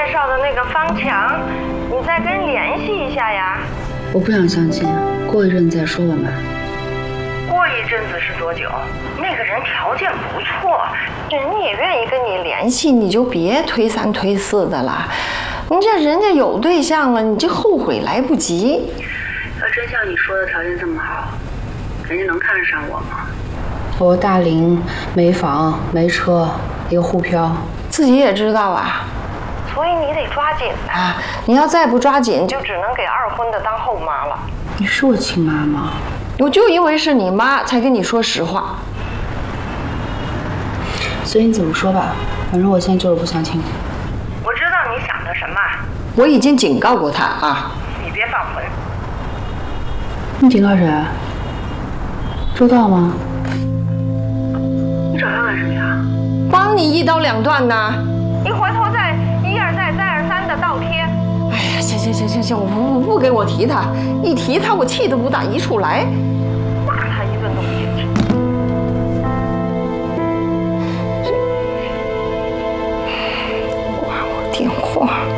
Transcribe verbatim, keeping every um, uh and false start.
介绍的那个方强，你再跟人联系一下呀。 我不想相亲，过一阵再说吧，妈。 过一阵子是多久？那个人条件不错，人家也愿意跟你联系，你就别推三推四的了。你这人家有对象了，你这后悔来不及。 要真像你说的条件这么好，人家能看得上我吗？ 我大龄，没房没车，一个沪漂， 自己也知道啊，所以你得抓紧啊！你要再不抓紧，就只能给二婚的当后妈了。 你是我亲妈吗？ 我就因为是你妈，才跟你说实话。 所以你怎么说吧，反正我现在就是不相亲。 我知道你想的什么，我已经警告过他啊，你别放魂。 你警告谁？周到吗？ 你找他干什么呀？ 帮你一刀两断呢。你回头再一而再再而三的倒贴。哎呀，行行行行行，我不不给我提他，一提他我气得不打一处来，骂他一顿都别提。挂我电话。